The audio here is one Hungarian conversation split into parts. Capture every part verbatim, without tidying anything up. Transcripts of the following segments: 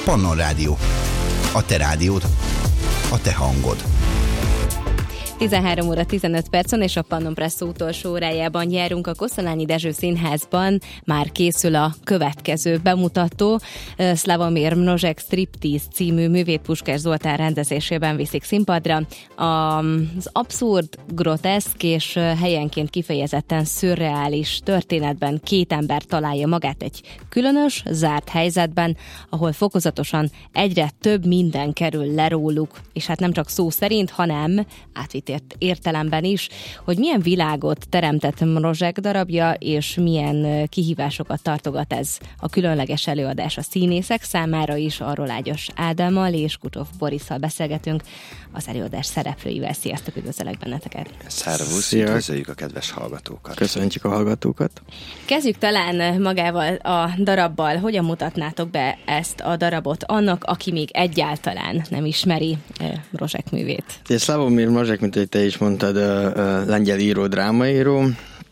Pannon Rádió. A te rádiód, a te hangod. tizenhárom óra tizenöt percon és a Pannon Presszó utolsó órájában járunk. A Kosztolányi Dezső Színházban már készül a következő bemutató. Slavomir Mnozsek Striptease című művét Puskás Zoltán rendezésében viszik színpadra. Az abszurd, groteszk és helyenként kifejezetten szürreális történetben két ember találja magát egy különös, zárt helyzetben, ahol fokozatosan egyre több minden kerül le róluk, és hát nem csak szó szerint, hanem átvitt értelemben is, hogy milyen világot teremtett Mnozsek darabja, és milyen kihívásokat tartogat ez a különleges előadás a színészek számára is. Arról Ágyas Ádámmal és Kucsov Borisszal beszélgetünk, az előadás szereplőivel. Sziasztok, üdvözlök benneteket! Szervusz, üdvözöljük a kedves hallgatókat! Köszöntjük a hallgatókat! Kezdjük talán magával a darabbal. Hogyan mutatnátok be ezt a darabot annak, aki még egyáltalán nem ismeri Mnozsek művét? Slavomir Mnozsek, mint hogy te is mondtad, lengyel író, drámaíró.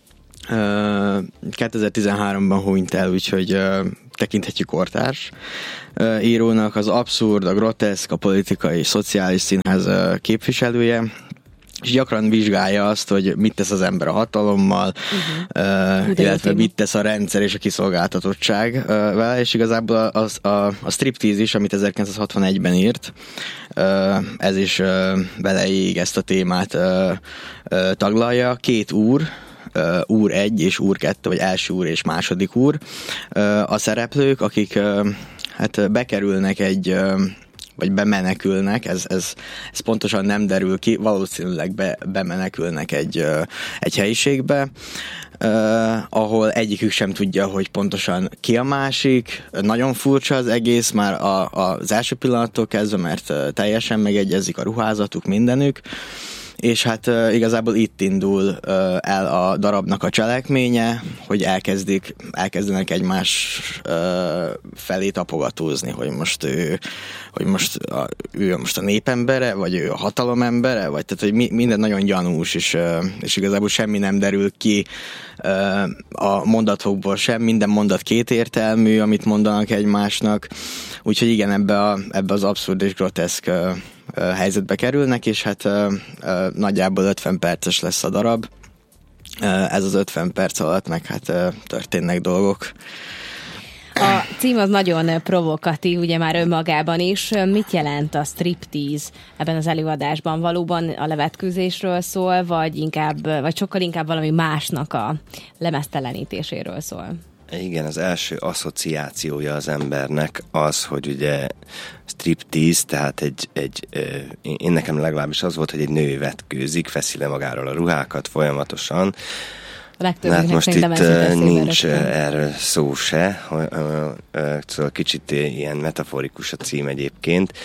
kétezer-tizenháromban hunyt el, úgyhogy tekinthetjük kortárs írónak. Az abszurd, a groteszk, a politikai és szociális színház képviselője, és gyakran vizsgálja azt, hogy mit tesz az ember a hatalommal, uh-huh. uh, illetve mit tesz a rendszer és a kiszolgáltatottság uh, vele, és igazából a, a, a Striptease is, amit ezerkilencszázhatvanegyben írt, uh, ez is uh, beleég ezt a témát uh, uh, taglalja. Két úr, Uh, úr egy és úr kettő, vagy első úr és második úr uh, a szereplők, akik uh, hát bekerülnek egy uh, vagy bemenekülnek, ez, ez, ez pontosan nem derül ki, valószínűleg be, bemenekülnek egy, uh, egy helyiségbe, Uh, ahol egyikük sem tudja, hogy pontosan ki a másik. Nagyon furcsa az egész már a, az első pillanattól kezdve, mert uh, teljesen megegyezik a ruházatuk, mindenük. És hát uh, igazából itt indul uh, el a darabnak a cselekménye, hogy elkezdik, elkezdenek egymás uh, felé tapogatózni, hogy most ő, hogy most a, ő most a népembere, vagy ő a hatalomembere, vagy tehát, hogy mi, minden nagyon gyanús, és, uh, és igazából semmi nem derül ki uh, a mondatokból sem, minden mondat kétértelmű, amit mondanak egymásnak, úgyhogy igen, ebbe, a, ebbe az abszurd és groteszk uh, helyzetbe kerülnek, és hát uh, uh, nagyjából ötven perces lesz a darab. Uh, ez az ötven perc alatt meg hát uh, történnek dolgok. A cím az nagyon provokatív, ugye már önmagában is. Mit jelent a striptease ebben az előadásban? Valóban a levetkőzésről szól, vagy inkább, vagy sokkal inkább valami másnak a lemeztelenítéséről szól? Igen, az első asszociációja az embernek az, hogy ugye striptease, tehát egy, egy én nekem legalábbis az volt, hogy egy nő vetkőzik, veszi le magáról a ruhákat folyamatosan. Hát most itt nincs erről szó se, szóval kicsit ilyen metaforikus a cím egyébként,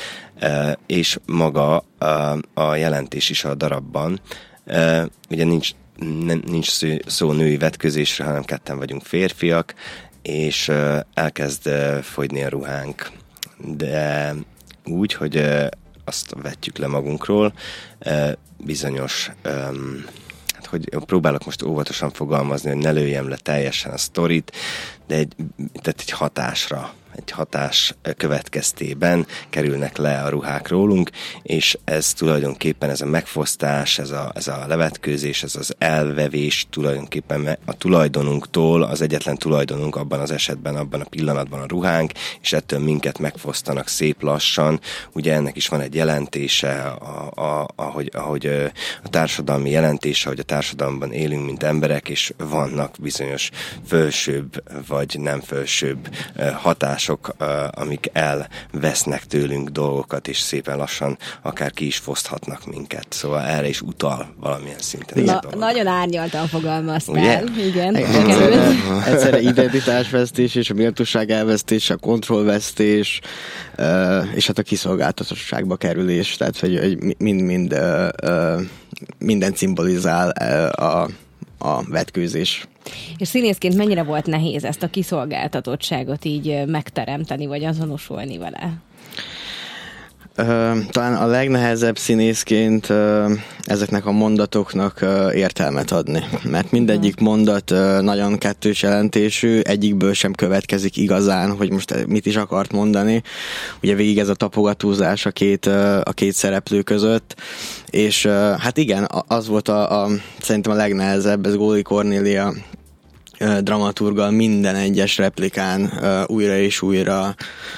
és maga a jelentés is a darabban. Ugye nincs Nem, nincs szó női vetközésre, hanem ketten vagyunk férfiak, és uh, elkezd uh, fogyni a ruhánk. De úgy, hogy uh, azt vetjük le magunkról, uh, bizonyos, um, hát hogy próbálok most óvatosan fogalmazni, hogy ne lőjem le teljesen a sztorit, de egy, tehát egy hatásra, egy hatás következtében kerülnek le a ruhák rólunk, és ez tulajdonképpen ez a megfosztás, ez a, ez a levetkőzés, ez az elvevés tulajdonképpen a tulajdonunktól, az egyetlen tulajdonunk abban az esetben, abban a pillanatban a ruhánk, és ettől minket megfosztanak szép lassan. Ugye ennek is van egy jelentése, a, a, ahogy, ahogy a társadalmi jelentése, hogy a társadalomban élünk, mint emberek, és vannak bizonyos fölsőbb vagy nem fölsőbb hatások, amik elvesznek tőlünk dolgokat, és szépen lassan akár ki is foszthatnak minket. Szóval erre is utal valamilyen szinten. Na, nagyon árnyaltan fogalmaztál. Ugye? Igen. Egyszerre, egyszerre identitásvesztés és a méltóság elvesztés, a kontrollvesztés, és hát a kiszolgáltatottságba kerülés. Tehát, hogy mind-mind minden szimbolizál a, a vetkőzés. És színészként mennyire volt nehéz ezt a kiszolgáltatottságot így megteremteni, vagy azonosulni vele? talán a legnehezebb színészként ezeknek a mondatoknak értelmet adni, mert mindegyik mondat nagyon kettős jelentésű, egyikből sem következik igazán, hogy most mit is akart mondani. Ugye végig ez a tapogatózás a két, a két szereplő között, és hát igen, az volt a, a szerintem a legnehezebb, ez Góli Kornélia dramaturgal minden egyes replikán újra és újra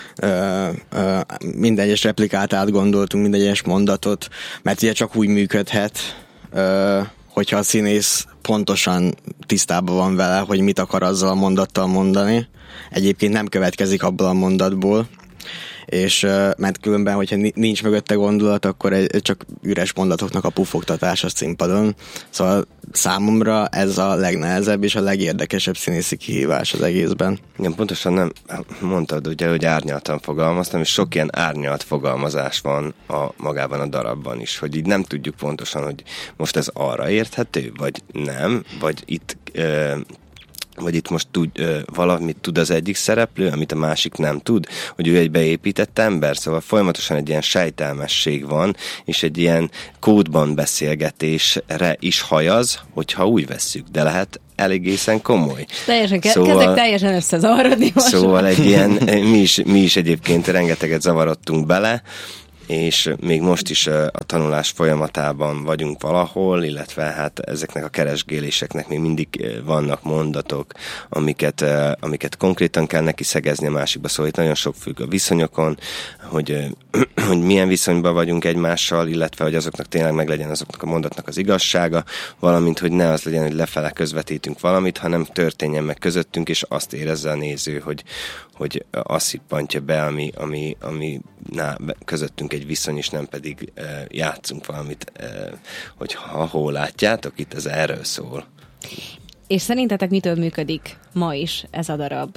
minden egyes replikát átgondoltunk, minden egyes mondatot, mert ugye csak úgy működhet, hogyha a színész pontosan tisztában van vele, hogy mit akar azzal a mondattal mondani. Egyébként nem következik abból a mondatból, és mert különben, hogyha nincs mögötte gondolat, akkor csak üres mondatoknak a pufogtatás a színpadon. Szóval számomra ez a legnehezebb és a legérdekesebb színészi kihívás az egészben. Igen, pontosan nem mondtad, ugye, hogy árnyaltan fogalmaztam, és sok ilyen árnyalt fogalmazás van a, magában a darabban is, hogy így nem tudjuk pontosan, hogy most ez arra érthető, vagy nem, vagy itt... Ö, vagy itt most tud, ö, valamit tud az egyik szereplő, amit a másik nem tud, hogy ő egy beépített ember, szóval folyamatosan egy ilyen sejtelmesség van, és egy ilyen kódban beszélgetésre is hajaz, hogyha úgy vesszük, de lehet elégészen komoly. Teljesen, ke- szóval, kezdek teljesen összezavarodni most. Szóval egy ilyen, mi is, mi is egyébként rengeteget zavarodtunk bele, és még most is a tanulás folyamatában vagyunk valahol, illetve hát ezeknek a keresgéléseknek még mindig vannak mondatok, amiket, amiket konkrétan kell neki szegezni a másikba, szóval itt nagyon sok függ a viszonyokon, hogy, hogy milyen viszonyban vagyunk egymással, illetve hogy azoknak tényleg meg legyen azoknak a mondatnak az igazsága, valamint, hogy ne az legyen, hogy lefele közvetítünk valamit, hanem történjen meg közöttünk, és azt érezze a néző, hogy, hogy azt szippantja be, ami, ami, ami na, közöttünk egy viszony, és nem pedig e, játszunk valamit, e, hogy ha hol látjátok, itt ez erről szól. És szerintetek mitől működik ma is ez a darab?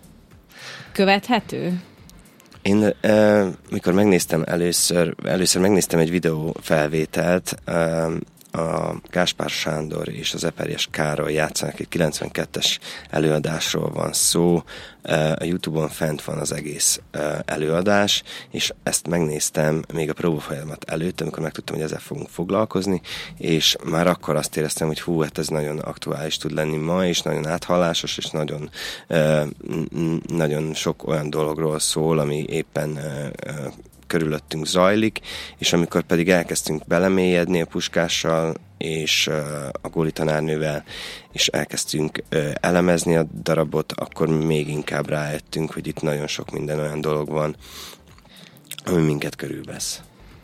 Követhető? Én e, mikor megnéztem először, először megnéztem egy videó felvételt, e, a Gáspár Sándor és az Eperjes Károly játszanak, egy kilencvenkettes előadásról van szó. A YouTube-on fent van az egész előadás, és ezt megnéztem még a próbafolyamat előtt, amikor megtudtam, hogy ezzel fogunk foglalkozni, és már akkor azt éreztem, hogy hú, hát ez nagyon aktuális tud lenni ma, és nagyon áthallásos, és nagyon, nagyon sok olyan dologról szól, ami éppen körülöttünk zajlik, és amikor pedig elkezdtünk belemélyedni a Puskással és a Góli tanárnővel, és elkezdtünk elemezni a darabot, akkor még inkább rájöttünk, hogy itt nagyon sok minden olyan dolog van, ami minket körülvesz.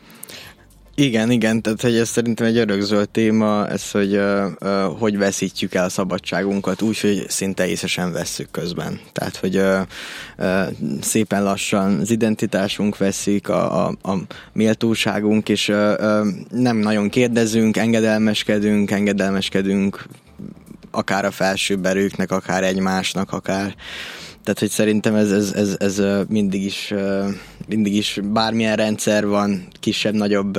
Igen, igen, tehát hogy ez szerintem egy örökzöld téma, ez, hogy uh, uh, hogy veszítjük el a szabadságunkat úgy, hogy szinte észre sem vesszük közben. Tehát, hogy uh, uh, szépen lassan az identitásunk veszik, a, a, a méltóságunk, és uh, uh, nem nagyon kérdezünk, engedelmeskedünk, engedelmeskedünk akár a felsőbb erőknek, akár egymásnak, akár... Tehát, hogy szerintem ez, ez, ez, ez mindig is, mindig is bármilyen rendszer van, kisebb-nagyobb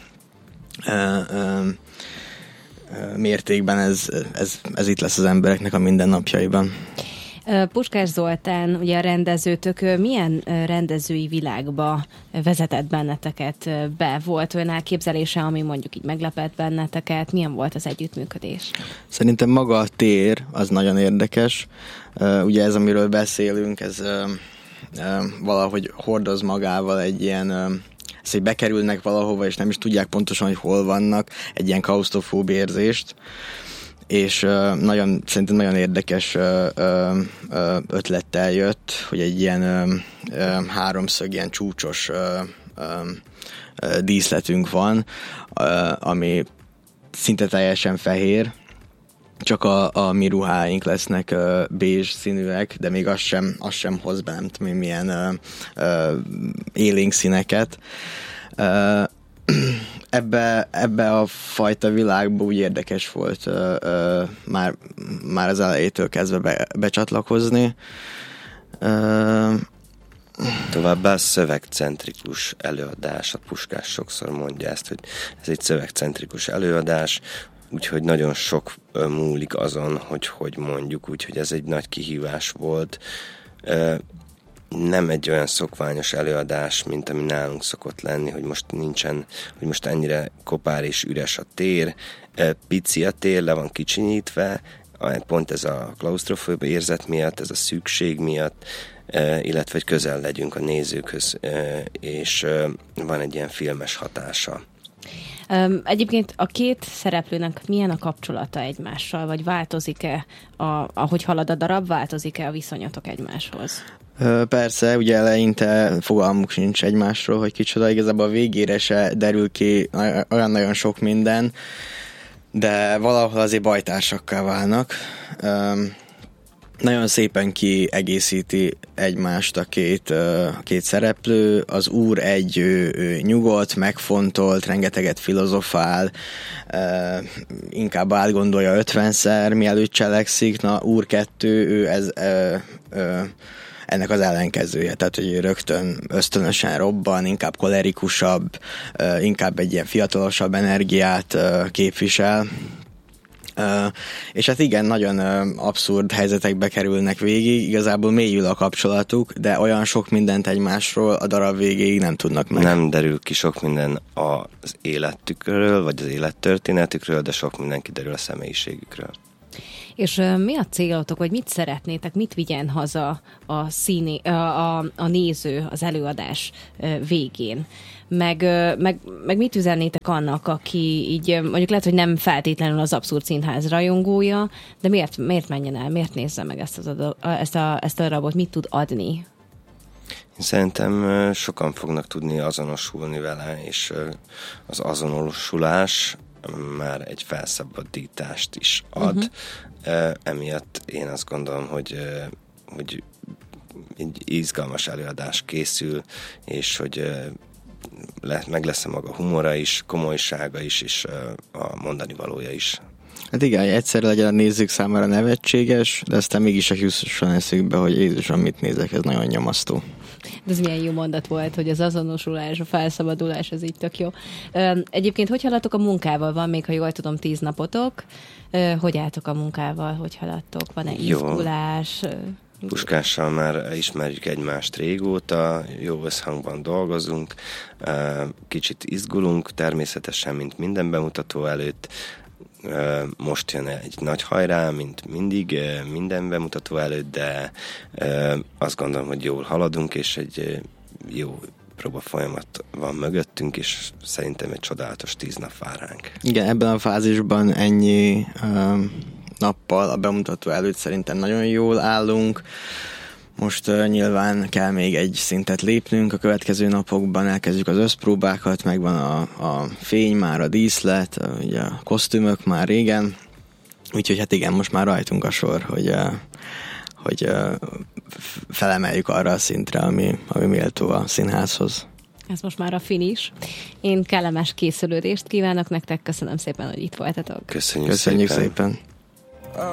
mértékben ez, ez, ez itt lesz az embereknek a mindennapjaiban. Puskás Zoltán, ugye a rendezőtök, milyen rendezői világba vezetett benneteket be? Volt olyan elképzelése, ami mondjuk így meglepett benneteket? Milyen volt az együttműködés? Szerintem maga a tér az nagyon érdekes. Ugye ez, amiről beszélünk, ez valahogy hordoz magával egy ilyen, ez, hogy bekerülnek valahova, és nem is tudják pontosan, hogy hol vannak, egy ilyen klausztrofób érzést. És uh, nagyon, szerintem nagyon érdekes uh, uh, ötlettel jött, hogy egy ilyen uh, uh, háromszög, ilyen csúcsos uh, uh, díszletünk van, uh, ami szinte teljesen fehér, csak a, a mi ruháink lesznek uh, bézs színűek, de még az sem, az sem hoz be, nem tudom, milyen uh, uh, élénk színeket. Uh, Ebbe, ebbe a fajta világba úgy érdekes volt uh, uh, már, már az elejétől kezdve be, becsatlakozni. Uh, Továbbá szövegcentrikus előadás, a Puskás sokszor mondja ezt, hogy ez egy szövegcentrikus előadás, úgyhogy nagyon sok uh, múlik azon, hogy hogy mondjuk, úgyhogy ez egy nagy kihívás volt. Uh, nem egy olyan szokványos előadás, mint ami nálunk szokott lenni, hogy most nincsen, hogy most ennyire kopár és üres a tér, pici a tér, le van kicsinyítve, pont ez a klausztrofób érzet miatt, ez a szükség miatt, illetve hogy közel legyünk a nézőkhöz, és van egy ilyen filmes hatása. Egyébként a két szereplőnek milyen a kapcsolata egymással, vagy változik-e, a, ahogy halad a darab, változik-e a viszonyatok egymáshoz? Persze, ugye eleinte fogalmuk sincs egymásról, hogy kicsoda, igazából a végére se derül ki olyan nagyon sok minden, de valahol azért bajtársakká válnak. Nagyon szépen kiegészíti egymást a két, a két szereplő. Az úr egy ő, ő nyugodt, megfontolt, rengeteget filozofál, inkább átgondolja ötvenszer, mielőtt cselekszik. Na, úr kettő, ő ez, ö, ö, ennek az ellenkezője, tehát hogy rögtön ösztönösen robban, inkább kolerikusabb, ö, inkább egy ilyen fiatalosabb energiát ö, képvisel. Uh, és hát igen, nagyon uh, abszurd helyzetekbe kerülnek végig, igazából mélyül a kapcsolatuk, de olyan sok mindent egymásról a darab végéig nem tudnak meg. Nem derül ki sok minden az életükről, vagy az élettörténetükről, de sok minden kiderül a személyiségükről. És uh, mi a célotok, vagy mit szeretnétek, mit vigyen haza a, színi, a, a, a néző az előadás uh, végén? Meg, uh, meg, meg mit üzennétek annak, aki így, mondjuk lehet, hogy nem feltétlenül az Abszurd Színház rajongója, de miért, miért menjen el, miért nézze meg ezt, az a, ezt, a, ezt a darabot, mit tud adni? Én szerintem sokan fognak tudni azonosulni vele, és az azonosulás már egy felszabadítást is ad. Uh-huh. Emiatt én azt gondolom, hogy, hogy egy izgalmas előadás készül, és hogy le, meg lesz a maga humora is, komolysága is, és a mondani valója is. Hát igen, hogy egyszer legyen a nézők számára nevetséges, de aztán mégis a jusson eszükbe, hogy Jézusom, mit nézek, ez nagyon nyomasztó. De ez milyen jó mondat volt, hogy az azonosulás, a felszabadulás, ez így tök jó. Egyébként, hogy haladtok a munkával? Van még, ha jól tudom, tíz napotok. Hogy álltok a munkával? Hogy haladtok? Van-e izgulás? Puskással már ismerjük egymást régóta, jó összhangban dolgozunk, kicsit izgulunk, természetesen, mint minden bemutató előtt. Most jön egy nagy hajrá, mint mindig, minden bemutató előtt, de azt gondolom, hogy jól haladunk, és egy jó próba folyamat van mögöttünk, és szerintem egy csodálatos tíz nap vár ránk. Igen, ebben a fázisban ennyi um, nappal a bemutató előtt szerintem nagyon jól állunk. Most uh, nyilván kell még egy szintet lépnünk, a következő napokban elkezdjük az összpróbákat, megvan a, a fény már, a díszlet, a, ugye a kosztümök már régen, úgyhogy hát igen, most már rajtunk a sor, hogy, uh, hogy uh, felemeljük arra a szintre, ami, ami méltó a színházhoz. Ez most már a finish. Én kellemes készülődést kívánok nektek, köszönöm szépen, hogy itt voltatok. Köszönjük, Köszönjük szépen. szépen.